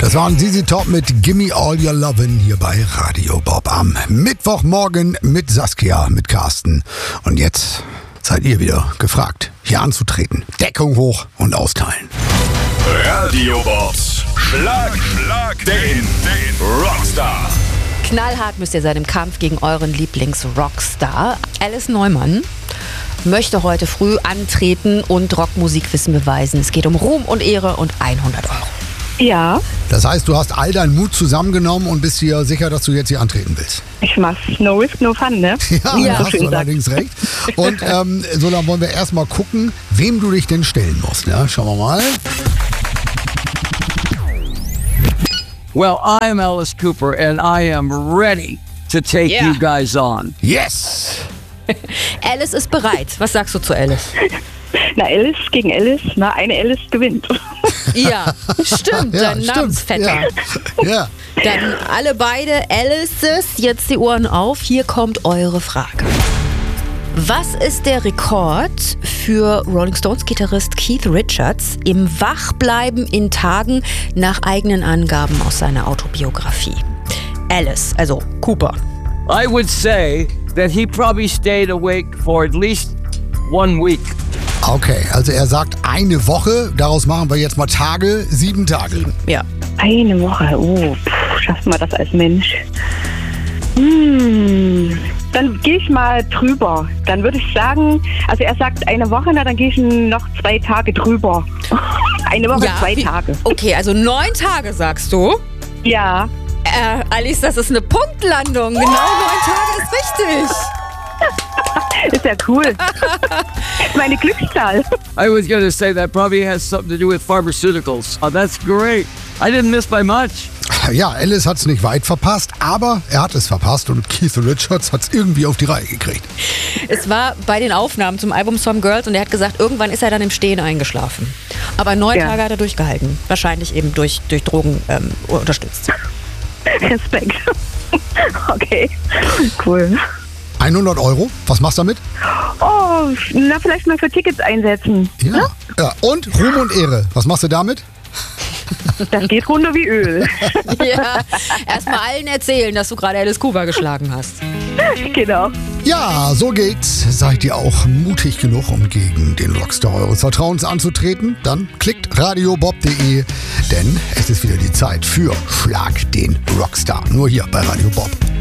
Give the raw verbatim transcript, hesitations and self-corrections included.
Das waren Z Z Top mit Gimme All Your Lovin' hier bei Radio Bob am Mittwochmorgen mit Saskia, mit Carsten. Und jetzt seid ihr wieder gefragt, hier anzutreten. Deckung hoch und austeilen. Radio Bobs Schlag, Schlag den, den Rockstar. Knallhart müsst ihr sein im Kampf gegen euren Lieblings-Rockstar. Alice Neumann möchte heute früh antreten und Rockmusikwissen beweisen. Es geht um Ruhm und Ehre und hundert Euro. Ja, Das heißt, du hast all deinen Mut zusammengenommen und bist dir sicher, dass du jetzt hier antreten willst. ich mach's no risk, no fun, ne? Ja, Wie da man so hast schön du sagt. allerdings recht. Und ähm, so, dann wollen wir erstmal gucken, wem du dich denn stellen musst. Ja, schauen wir mal. Well, I'm Alice Cooper, and I am ready to take Yeah. you guys on. Yes! Alice ist bereit. Was sagst du zu Alice? Na, Alice gegen Alice, na, eine Alice gewinnt. Ja, stimmt, Ja, dein stimmt. Namensvetter. Ja. ja. Dann alle beide Alices, jetzt die Ohren auf. Hier kommt eure Frage. Was ist der Rekord für Rolling Stones Gitarrist Keith Richards im Wachbleiben in Tagen nach eigenen Angaben aus seiner Autobiografie? Alice, also Cooper. I would say that he probably stayed awake for at least one week. Okay, also er sagt eine Woche, daraus machen wir jetzt mal Tage, sieben Tage. Ja. Eine Woche, oh, pff, schafft man das als Mensch? Hm, dann gehe ich mal drüber. Dann würde ich sagen, also er sagt eine Woche, na dann gehe ich noch zwei Tage drüber. Eine Woche, ja, zwei wie- Tage. Okay, also neun Tage sagst du. Ja, Äh, Alice, das ist eine Punktlandung. Genau neun Tage ist richtig. ist ja cool. Meine Glückszahl. I was going to say that probably has something to do with pharmaceuticals. Oh, that's great. I didn't miss by much. Ja, Alice hat es nicht weit verpasst, aber er hat es verpasst und Keith Richards hat es irgendwie auf die Reihe gekriegt. Es war bei den Aufnahmen zum Album Some Girls und er hat gesagt, irgendwann ist er dann im Stehen eingeschlafen. Aber neun Ja. Tage hat er durchgehalten. Wahrscheinlich eben durch, durch Drogen ähm, unterstützt. Respekt. Okay, cool. hundert Euro, was machst du damit? Oh, na vielleicht mal für Tickets einsetzen. Ja. ja. Und Ruhm und Ehre, was machst du damit? Das geht runter wie Öl. Ja, erstmal allen erzählen, dass du gerade Alice Cooper geschlagen hast. Genau. Ja, so geht's. Seid ihr auch mutig genug, um gegen den Rockstar eures Vertrauens anzutreten? Dann klickt radiobob punkt de, denn es ist wieder die Zeit für Schlag den Rockstar. Nur hier bei Radio Bob.